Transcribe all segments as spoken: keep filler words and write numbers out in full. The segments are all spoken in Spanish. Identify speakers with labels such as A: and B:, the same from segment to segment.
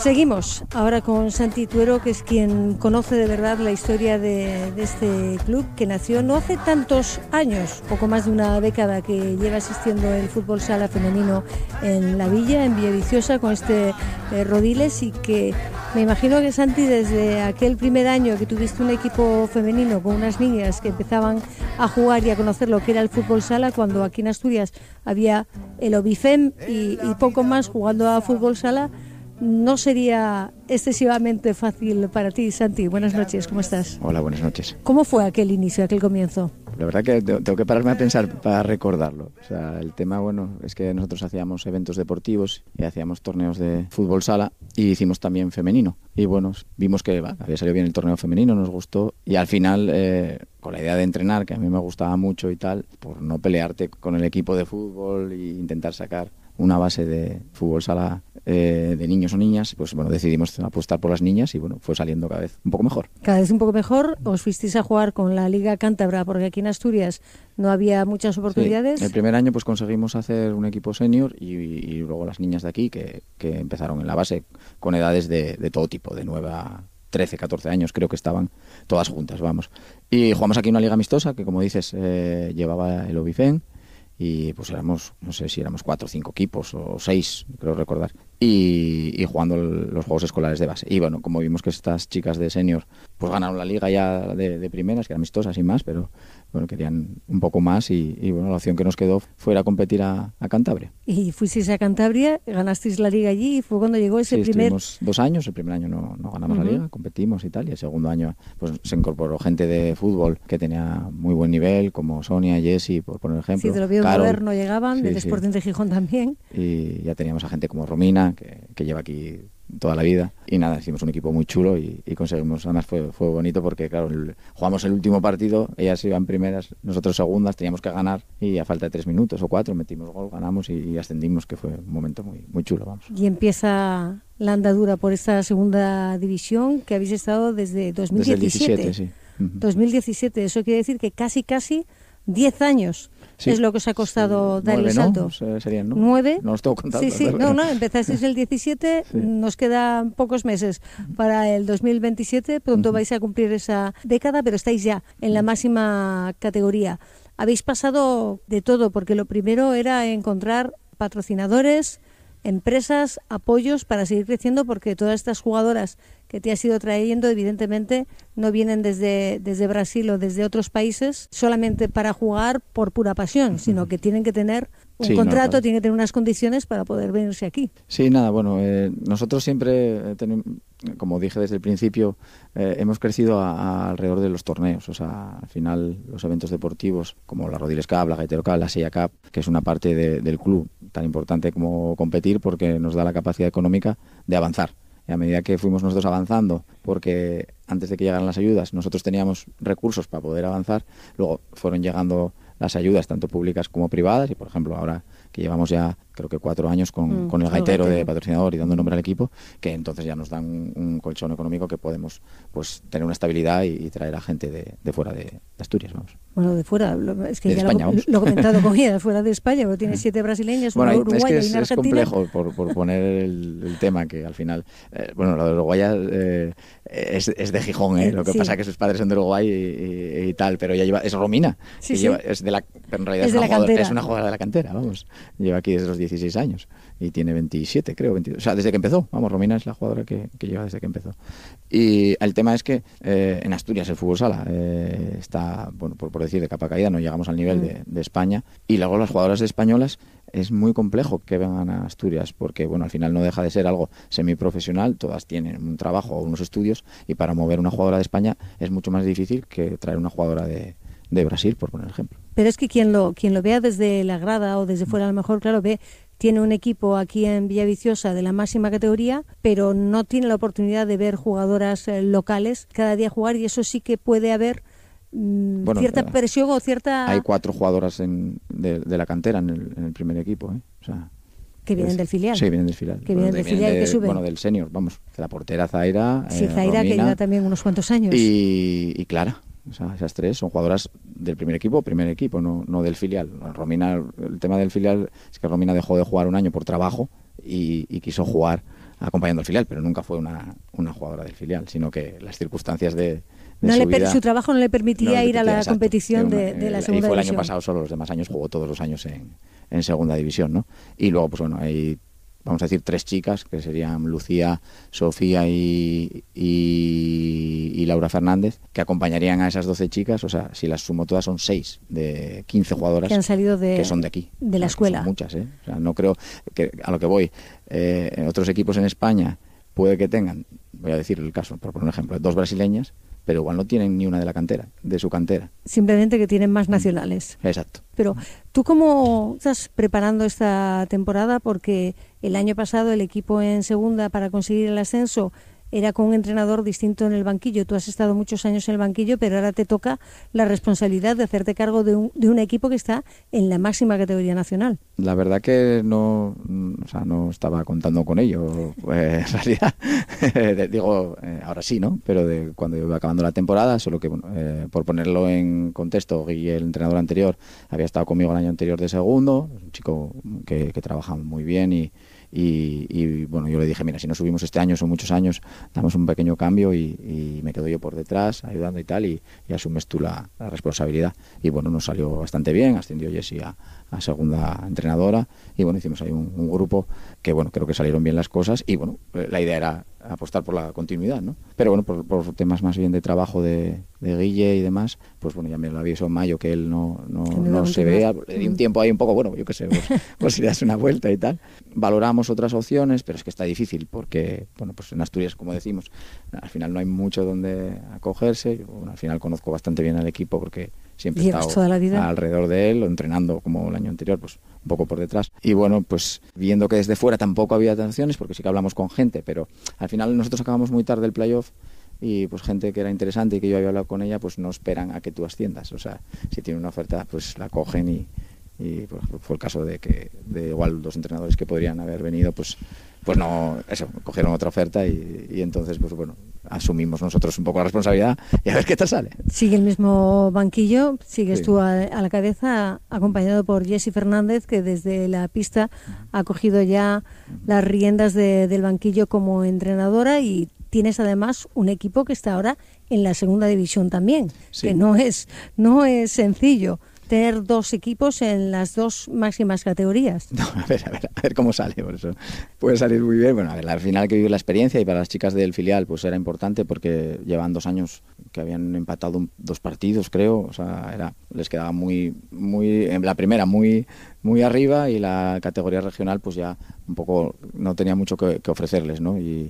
A: Seguimos ahora con Santi Tuero, que es quien conoce de verdad la historia de, de este club, que nació no hace tantos años, poco más de una década que lleva asistiendo el fútbol sala femenino en la Villa, en Villaviciosa, con este eh, Rodiles, y que me imagino que, Santi, desde aquel primer año que tuviste un equipo femenino con unas niñas que empezaban a jugar y a conocer lo que era el fútbol sala, cuando aquí en Asturias había el Obifem y, y poco más jugando a fútbol sala, no sería excesivamente fácil para ti. Santi, buenas noches, ¿cómo estás?
B: Hola, buenas noches.
A: ¿Cómo fue aquel inicio, aquel comienzo?
B: La verdad que tengo que pararme a pensar para recordarlo. O sea, el tema, bueno, es que nosotros hacíamos eventos deportivos y hacíamos torneos de fútbol sala y hicimos también femenino. Y bueno, vimos que bah, había salido bien el torneo femenino, nos gustó, y al final, eh, con la idea de entrenar, que a mí me gustaba mucho y tal, por no pelearte con el equipo de fútbol e intentar sacar una base de fútbol sala eh, de niños o niñas, pues bueno, decidimos apostar por las niñas y bueno, fue saliendo cada vez un poco mejor.
A: Cada vez un poco mejor. Os fuisteis a jugar con la Liga Cántabra, porque aquí en Asturias no había muchas oportunidades.
B: Sí, el primer año pues conseguimos hacer un equipo senior y, y luego las niñas de aquí que, que empezaron en la base con edades de, de todo tipo, de nueve a trece, catorce años, creo que estaban todas juntas, vamos. Y jugamos aquí una liga amistosa que, como dices, eh, llevaba el Obifem. Y pues éramos, no sé si éramos cuatro o cinco equipos o seis, creo recordar, y, y jugando el, los juegos escolares de base. Y bueno, como vimos que estas chicas de senior pues ganaron la liga ya de, de primeras, que eran amistosas y más, pero bueno, querían un poco más y, y bueno, la opción que nos quedó fue ir a competir a, a Cantabria.
A: Y fuisteis a Cantabria, ganasteis la liga allí y fue cuando llegó ese
B: sí,
A: primer...
B: estuvimos dos años, el primer año no, no ganamos uh-huh. la liga, competimos y tal, y el segundo año pues se incorporó gente de fútbol que tenía muy buen nivel, como Sonia, Jessie, por poner ejemplo.
A: Sí, de lo bien moderno llegaban,
B: sí,
A: del
B: sí.
A: Sporting de Gijón también.
B: Y ya teníamos a gente como Romina, que, que lleva aquí toda la vida, y nada, hicimos un equipo muy chulo y, y conseguimos, además fue, fue bonito porque claro, el, jugamos el último partido, ellas iban primeras, nosotros segundas, teníamos que ganar y a falta de tres minutos o cuatro metimos gol, ganamos y, y ascendimos, que fue un momento muy, muy chulo, vamos.
A: Y empieza la andadura por esta segunda división que habéis estado desde dos mil diecisiete.
B: Desde el diecisiete, sí. Uh-huh.
A: dos mil diecisiete, eso quiere decir que casi, casi diez años. Sí, es lo que os ha costado
B: sí,
A: dar
B: nueve,
A: el salto.
B: ¿no? Serían, ¿no?
A: ¿Nueve?
B: No los tengo contado.
A: Sí, sí, no, no, empezasteis el diecisiete, sí. Nos quedan pocos meses para el dos mil veintisiete, pronto uh-huh. vais a cumplir esa década, pero estáis ya en la máxima categoría. Habéis pasado de todo, porque lo primero era encontrar patrocinadores, empresas, apoyos para seguir creciendo, porque todas estas jugadoras que te has ido trayendo evidentemente no vienen desde, desde Brasil o desde otros países solamente para jugar por pura pasión, sino que tienen que tener un
B: sí,
A: contrato,
B: no, claro.
A: tienen que tener unas condiciones para poder venirse aquí.
B: Sí, nada, bueno, eh, nosotros siempre, eh, tenemos, como dije desde el principio, eh, hemos crecido a, a alrededor de los torneos, o sea, al final los eventos deportivos como la Rodiles Cup, la Gaitero Cup, la Sella Cup, que es una parte de, del club tan importante como competir porque nos da la capacidad económica de avanzar. Y a medida que fuimos nosotros avanzando, porque antes de que llegaran las ayudas nosotros teníamos recursos para poder avanzar, luego fueron llegando las ayudas tanto públicas como privadas y por ejemplo ahora que llevamos ya creo que cuatro años con, mm, con el gaitero de patrocinador y dando nombre al equipo, que entonces ya nos dan un, un colchón económico que podemos pues tener una estabilidad y, y traer a gente de, de fuera de, de Asturias, vamos.
A: Bueno, de fuera, lo, es que
B: de
A: ya
B: España,
A: lo, lo he comentado con ella, fuera de España, porque tiene siete brasileñas,
B: bueno,
A: una uruguaya
B: es que es,
A: y una
B: es
A: argentina.
B: complejo por, por poner el, el tema que al final, eh, bueno, lo de Uruguaya eh, es, es de Gijón, ¿eh? Lo que sí. pasa es que sus padres son de Uruguay y, y, y tal, pero ella lleva, es Romina,
A: sí,
B: que
A: sí.
B: Lleva, es de la, pero en realidad
A: es,
B: es,
A: de
B: una
A: la
B: jugadora, es una jugadora de la cantera, vamos, lleva aquí desde los dieciséis años y tiene veintisiete, creo, veintidós, o sea, desde que empezó, vamos, Romina es la jugadora que, que lleva desde que empezó. Y el tema es que eh, en Asturias el fútbol sala eh, está, bueno, por, por decir de capa caída, no llegamos al nivel mm. de, de España, y luego las jugadoras españolas es muy complejo que vengan a Asturias porque, bueno, al final no deja de ser algo semiprofesional, todas tienen un trabajo o unos estudios, y para mover una jugadora de España es mucho más difícil que traer una jugadora de, de Brasil, por poner ejemplo.
A: Pero es que quien lo, quien lo vea desde la grada o desde fuera, a lo mejor, claro, ve, tiene un equipo aquí en Villaviciosa de la máxima categoría, pero no tiene la oportunidad de ver jugadoras eh, locales cada día jugar, y eso sí que puede haber Bueno, cierta eh, presión o cierta...
B: Hay cuatro jugadoras en, de, de la cantera en el, en el primer equipo, ¿eh? O sea,
A: que vienen
B: es,
A: del filial.
B: Sí, vienen del filial.
A: Que vienen
B: bueno,
A: del filial
B: de,
A: y que suben.
B: Bueno, del senior, vamos. De la portera Zaira,
A: Sí,
B: eh,
A: Zaira,
B: Romina,
A: que lleva también unos cuantos años.
B: Y, y Clara. O sea, esas tres son jugadoras del primer equipo, primer equipo, no, no del filial. Romina, el tema del filial es que Romina dejó de jugar un año por trabajo y, y quiso jugar acompañando al filial, pero nunca fue una, una jugadora del filial, sino que las circunstancias de, de
A: no
B: su
A: le
B: vida...
A: Su trabajo no le permitía
B: no le
A: ir a la
B: exacto,
A: competición
B: una,
A: de, de la
B: eh,
A: segunda
B: y fue el
A: división.
B: año pasado, solo los demás años jugó todos los años en, en segunda división, ¿no? Y luego, pues bueno, hay, vamos a decir, tres chicas, que serían Lucía, Sofía y, y, y Laura Fernández, que acompañarían a esas doce chicas. O sea, si las sumo todas son seis de quince jugadoras
A: que han salido de,
B: que son de aquí.
A: De la
B: o sea,
A: escuela.
B: Son muchas, ¿eh? O sea, no creo que, a lo que voy, eh, en otros equipos en España puede que tengan, voy a decir el caso, por poner un ejemplo, dos brasileñas, pero igual no tienen ni una de la cantera, de su cantera.
A: Simplemente que tienen más nacionales.
B: Exacto.
A: Pero, ¿tú cómo estás preparando esta temporada? Porque el año pasado el equipo en segunda, para conseguir el ascenso, era con un entrenador distinto en el banquillo. Tú has estado muchos años en el banquillo, pero ahora te toca la responsabilidad de hacerte cargo de un, de un equipo que está en la máxima categoría nacional.
B: La verdad que no, o sea, no estaba contando con ello, pues, en realidad. Digo, eh, ahora sí, ¿no? Pero de cuando iba acabando la temporada, solo que, bueno, eh, por ponerlo en contexto, Guille, el entrenador anterior, había estado conmigo el año anterior de segundo, un chico que, que trabaja muy bien y Y, y bueno, yo le dije, mira, si no subimos este año, son muchos años, damos un pequeño cambio y, y me quedo yo por detrás ayudando y tal, y, y asumes tú la, la responsabilidad. Y bueno, nos salió bastante bien, ascendió Jessie a, a segunda entrenadora y bueno, hicimos ahí un, un grupo que bueno, creo que salieron bien las cosas y bueno, la idea era apostar por la continuidad, ¿no? Pero bueno, por, por temas más bien de trabajo de, de Guille y demás, pues bueno, ya me lo aviso en mayo que él no, no, no se vea, le di un tiempo ahí un poco, bueno, yo qué sé, pues, pues si das una vuelta y tal. Valoramos otras opciones, pero es que está difícil porque, bueno, pues en Asturias, como decimos, al final no hay mucho donde acogerse. Yo, bueno, al final conozco bastante bien al equipo porque siempre he estado
A: toda la vida
B: alrededor de él, entrenando como el año anterior, pues un poco por detrás. Y bueno, pues viendo que desde fuera tampoco había opciones, porque sí que hablamos con gente, pero al final nosotros acabamos muy tarde el playoff y pues gente que era interesante y que yo había hablado con ella, pues no esperan a que tú asciendas. O sea, si tienen una oferta, pues la cogen y, y pues, fue el caso de que de igual dos entrenadores que podrían haber venido, pues pues no, eso, cogieron otra oferta y, y entonces, pues bueno, asumimos nosotros un poco la responsabilidad y a ver qué tal sale.
A: Sigue el mismo banquillo, sigues
B: Sí.
A: tú a, a la cabeza, acompañado por Jessie Fernández, que desde la pista ha cogido ya las riendas de, del banquillo como entrenadora, y tienes además un equipo que está ahora en la segunda división también,
B: Sí.
A: que no es, no es sencillo tener dos equipos en las dos máximas categorías.
B: No, a ver, a ver, a ver cómo sale, por eso puede salir muy bien. Bueno, a ver, al final hay que vivir la experiencia y para las chicas del filial pues era importante porque llevan dos años que habían empatado un, dos partidos, creo, o sea, era les quedaba muy, muy, en la primera muy, muy arriba y la categoría regional pues ya un poco no tenía mucho que, que ofrecerles, ¿no? Y,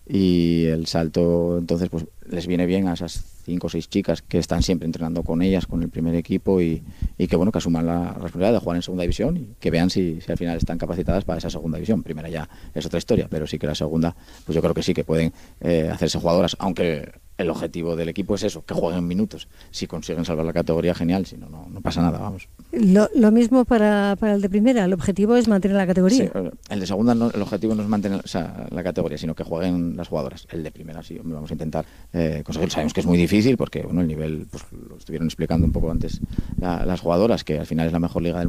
B: y el salto entonces pues les viene bien a esas cinco o seis chicas que están siempre entrenando con ellas, con el primer equipo y, y que bueno, que asuman la responsabilidad de jugar en segunda división y que vean si, si al final están capacitadas para esa segunda división. Primera ya es otra historia, pero sí que la segunda, pues yo creo que sí que pueden eh, hacerse jugadoras, aunque el objetivo del equipo es eso, que jueguen minutos. Si consiguen salvar la categoría, genial, si no, no, no pasa nada, vamos.
A: Lo, lo mismo para, para el de primera, el objetivo es mantener la categoría.
B: Sí, el de segunda no, el objetivo no es mantener, o sea, la categoría, sino que jueguen las jugadoras. El de primera sí, vamos a intentar eh, conseguirlo. Sabemos que es muy difícil porque bueno, el nivel, pues lo estuvieron explicando un poco antes la, las jugadoras, que al final es la mejor liga del